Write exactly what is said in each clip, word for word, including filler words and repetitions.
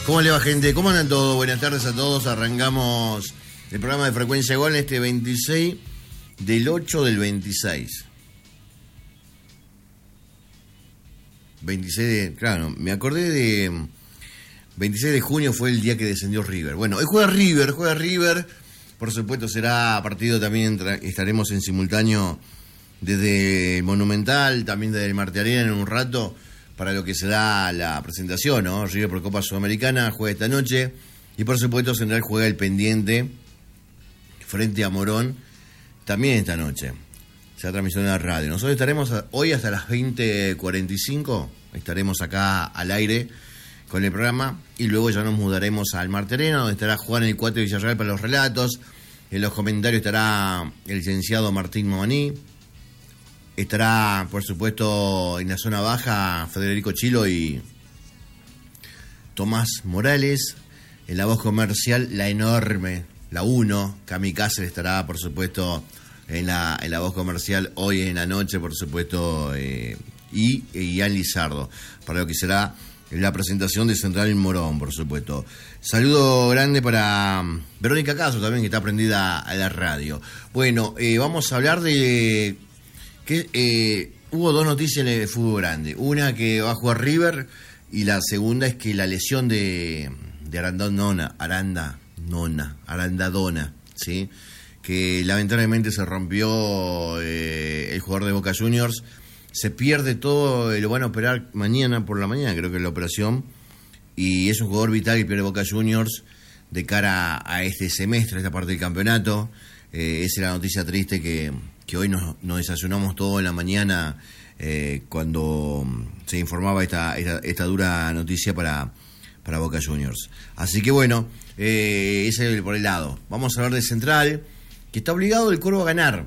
¿Cómo le va, gente? ¿Cómo andan todos? Buenas tardes a todos. Arrancamos el programa de Frecuencia Gol este veintiséis del ocho del veintiséis. veintiséis de... Claro, me acordé de... veintiséis de junio fue el día que descendió River. Bueno, hoy juega River, juega River. Por supuesto será partido también, estaremos en simultáneo desde el Monumental, también desde el Marte Arena en un rato, para lo que será la presentación, ¿no? River por Copa Sudamericana juega esta noche y por supuesto Central juega el pendiente frente a Morón también esta noche. Será transmisión en la radio. Nosotros estaremos hoy hasta las veinte cuarenta y cinco, estaremos acá al aire con el programa y luego ya nos mudaremos al Marte Arena, donde estará Juan el Cuatro Villarreal para los relatos. En los comentarios estará el licenciado Martín Momaní. Estará, por supuesto, en la zona baja Federico Chilo y Tomás Morales. En la voz comercial, la enorme, la uno, Cami Cáceres estará, por supuesto, en la, en la voz comercial hoy en la noche, por supuesto, eh, y, y Ian Lizardo, para lo que será la presentación de Central en Morón, por supuesto. Saludo grande para Verónica Caso también, que está prendida a la radio. Bueno, eh, vamos a hablar de... que eh, hubo dos noticias en el fútbol grande. Una que va a jugar River y la segunda es que la lesión de, de Arandona, Aranda Nona, Arandadona, ¿sí? Que lamentablemente se rompió eh, el jugador de Boca Juniors. Se pierde todo, lo van a operar mañana por la mañana, creo que es la operación. Y es un jugador vital que pierde Boca Juniors de cara a este semestre, a esta parte del campeonato. Eh, esa es la noticia triste que... que hoy nos, nos desayunamos todo en la mañana eh, cuando se informaba esta, esta, esta dura noticia para, para Boca Juniors. Así que bueno, eh, ese es por el lado. Vamos a hablar de Central, que está obligado el Cuervo a ganar,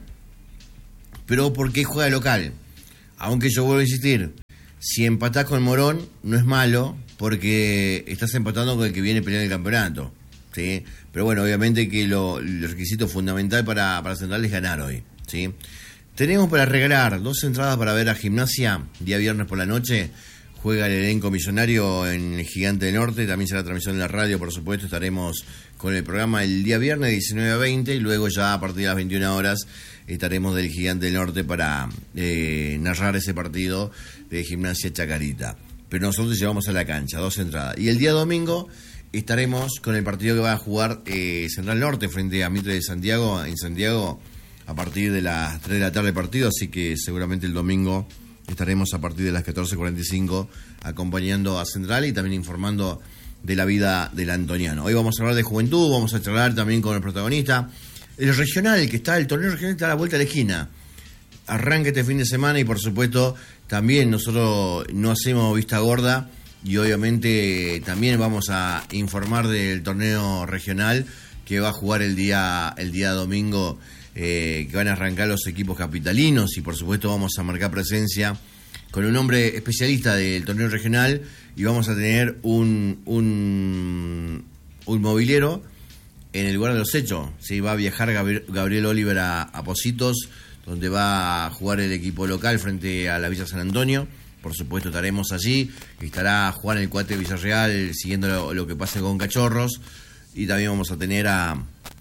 pero porque juega local. Aunque yo vuelvo a insistir, si empatás con Morón no es malo, porque estás empatando con el que viene peleando el campeonato, ¿sí? Pero bueno, obviamente que lo, el requisito fundamental para, para Central es ganar hoy, ¿sí? Tenemos para regalar dos entradas para ver a Gimnasia, día viernes por la noche. Juega el elenco millonario en el Gigante del Norte. También será transmisión en la radio, por supuesto. Estaremos con el programa el día viernes de diecinueve a veinte. Y luego ya a partir de las veintiuna horas estaremos del Gigante del Norte para eh, narrar ese partido de Gimnasia Chacarita. Pero nosotros llevamos a la cancha, dos entradas. Y el día domingo estaremos con el partido que va a jugar eh, Central Norte frente a Mitre de Santiago, en Santiago, a partir de las tres de la tarde el partido, así que seguramente el domingo estaremos a partir de las catorce cuarenta y cinco acompañando a Central y también informando de la vida del antoniano. Hoy vamos a hablar de juventud, vamos a charlar también con el protagonista. El regional, que está, el torneo regional está a la vuelta de la esquina. Arranca este fin de semana y por supuesto también nosotros no hacemos vista gorda y obviamente también vamos a informar del torneo regional que va a jugar el día, el día domingo. Eh, que van a arrancar los equipos capitalinos y por supuesto vamos a marcar presencia con un hombre especialista del torneo regional y vamos a tener un un, un movilero en el lugar de los hechos, ¿sí? Va a viajar Gabriel, Gabriel Oliver a, a Positos, donde va a jugar el equipo local frente a la Villa San Antonio. Por supuesto estaremos allí, estará Juan el Cuate Villarreal siguiendo lo, lo que pase con Cachorros y también vamos a tener a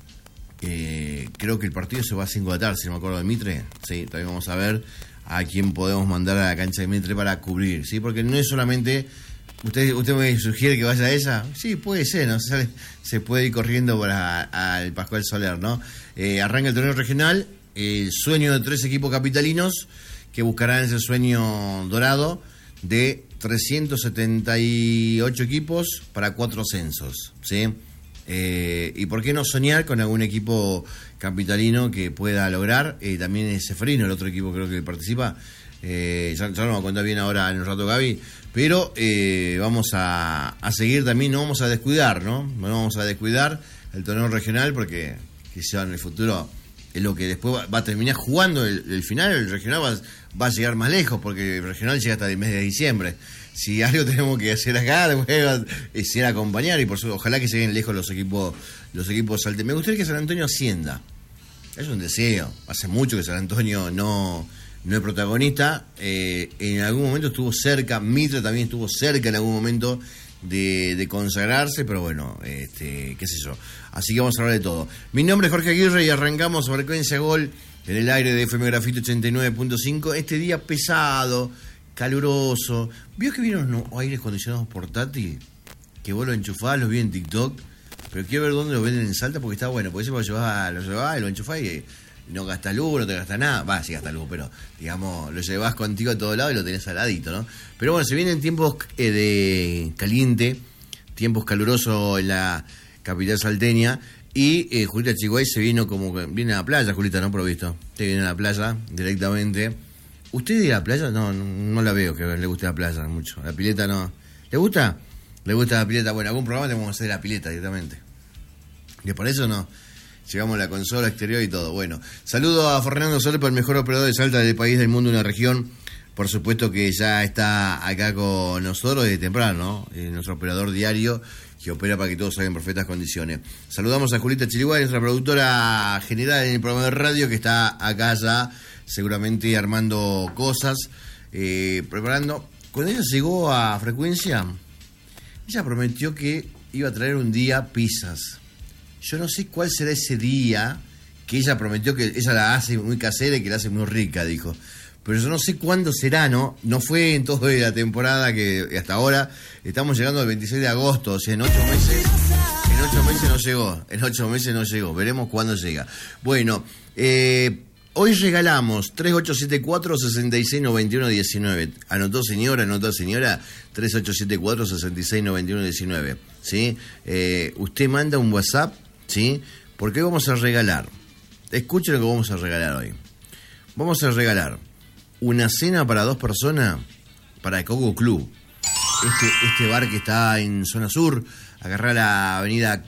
Eh, creo que el partido se va a cinco de la tarde, si no me acuerdo, de Mitre. Sí, también vamos a ver a quién podemos mandar a la cancha de Mitre para cubrir, ¿sí? Porque no es solamente... ¿Usted usted me sugiere que vaya a esa? Sí, puede ser, ¿no? Se, se puede ir corriendo para al Pascual Soler, ¿no? Eh, arranca el torneo regional, el sueño de tres equipos capitalinos que buscarán ese sueño dorado de trescientos setenta y ocho equipos para cuatro censos, ¿sí? Eh, y por qué no soñar con algún equipo capitalino que pueda lograr, eh, también es Ceferino, el otro equipo creo que participa, eh, ya, ya no me va a contar bien ahora en un rato Gaby, pero eh, vamos a, a seguir también, no vamos a descuidar, ¿no? No vamos a descuidar el torneo regional porque quizá en el futuro es lo que después va, va a terminar jugando el, el final, el regional va, va a llegar más lejos porque el regional llega hasta el mes de diciembre. Si algo tenemos que hacer acá, después es ir a acompañar y por supuesto, ojalá que lleguen lejos los equipos los equipos salten. Me gustaría que San Antonio ascienda. Es un deseo. Hace mucho que San Antonio no, no es protagonista. Eh, en algún momento estuvo cerca, Mitre también estuvo cerca en algún momento de, de consagrarse, pero bueno, este, qué sé yo. Así que vamos a hablar de todo. Mi nombre es Jorge Aguirre y arrancamos Frecuencia Gol en el aire de F M Grafito ochenta y nueve punto cinco. Este día pesado, caluroso. ¿Vio que vieron unos aires acondicionados portátil? Que vos lo enchufás, los vi en TikTok. Pero quiero ver dónde lo venden en Salta porque está bueno. Porque eso lo llevás, lo llevás y lo enchufás y no gasta luz, no te gasta nada. Va, sí gasta luz, pero digamos, lo llevás contigo a todos lados y lo tenés al ladito, ¿no? Pero bueno, se vienen tiempos eh, de caliente, tiempos calurosos en la capital salteña. Y eh, Julita Chiguay se vino como que viene a la playa, Julita, ¿no? Por visto. Usted viene a la playa directamente. ¿Usted de la playa? No, no, no la veo que le guste la playa mucho. La pileta no. ¿Le gusta? ¿Le gusta la pileta? Bueno, algún programa tenemos que hacer la pileta directamente. ¿Y por eso no? Llegamos a la consola exterior y todo. Bueno, saludo a Fernando Solepa, el mejor operador de Salta del país, del mundo, una región. Por supuesto que ya está acá con nosotros desde temprano, ¿no? Eh, nuestro operador diario que opera para que todos salgan en perfectas condiciones. Saludamos a Julita Chiriguay, nuestra productora general en el programa de radio, que está acá ya seguramente armando cosas, eh, preparando. Cuando ella llegó a Frecuencia, ella prometió que iba a traer un día pizzas. Yo no sé cuál será ese día que ella prometió, que ella la hace muy casera y que la hace muy rica, dijo. Pero yo no sé cuándo será, ¿no? No fue en toda la temporada que hasta ahora. Estamos llegando al veintiséis de agosto, o sea, en ocho meses, en ocho meses no llegó, en ocho meses no llegó. Veremos cuándo llega. Bueno, eh, hoy regalamos tres ocho siete cuatro, seis seis nueve uno uno nueve. Anotó señora, anotó señora, tres ocho siete cuatro, seis seis nueve uno uno nueve. ¿Sí? Eh, usted manda un WhatsApp, ¿sí? Porque hoy vamos a regalar. Escuchen lo que vamos a regalar hoy. Vamos a regalar una cena para dos personas para el Coco Club. Este, este bar que está en zona sur, agarrar la avenida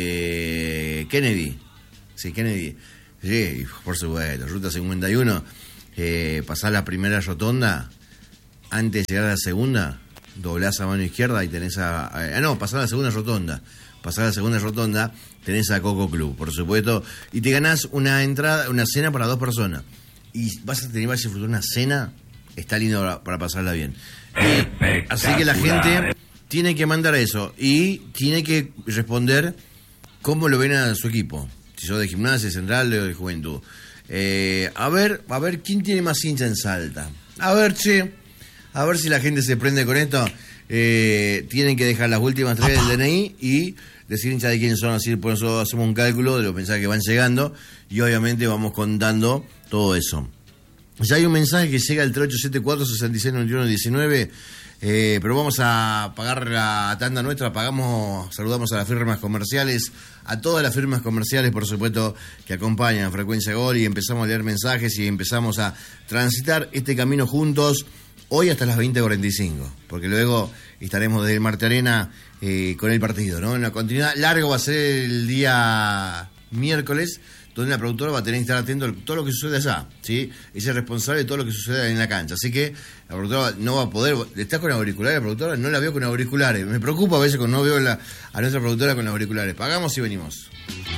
eh, Kennedy. Sí, Kennedy. Sí, por supuesto, ruta cincuenta y uno. Eh, pasar la primera rotonda, antes de llegar a la segunda, doblás a mano izquierda y tenés a... Ah, no, pasar a la segunda rotonda. Pasar a la segunda rotonda, tenés a Coco Club, por supuesto. Y te ganás una entrada, una cena para dos personas. Y vas a tener, vas a disfrutar una cena, está lindo para, para pasarla bien. Eh, así que la gente tiene que mandar eso y tiene que responder cómo lo ven a su equipo. Si sos de Gimnasia, Central o de Juventud. Eh, a ver, a ver, ¿quién tiene más hincha en Salta? A ver, che, a ver si la gente se prende con esto. Eh, tienen que dejar las últimas tres del D N I y decir hincha de quiénes son, así por eso hacemos un cálculo de los mensajes que van llegando y obviamente vamos contando todo eso. Ya hay un mensaje que llega al tres ocho siete cuatro, seis seis nueve uno uno nueve, eh, pero vamos a pagar la tanda nuestra, pagamos, saludamos a las firmas comerciales, a todas las firmas comerciales, por supuesto, que acompañan a Frecuencia Gol, y empezamos a leer mensajes y empezamos a transitar este camino juntos, hoy hasta las veinte cuarenta y cinco, porque luego estaremos desde el Marte Arena eh, con el partido, ¿no? En la continuidad, largo va a ser el día miércoles, donde la productora va a tener que estar atento a todo lo que sucede allá, ¿sí? Ella es responsable de todo lo que sucede en la cancha, así que la productora no va a poder... ¿Está con auriculares la productora? No la veo con auriculares, me preocupa a veces cuando no veo la, a nuestra productora con auriculares. Pagamos y venimos.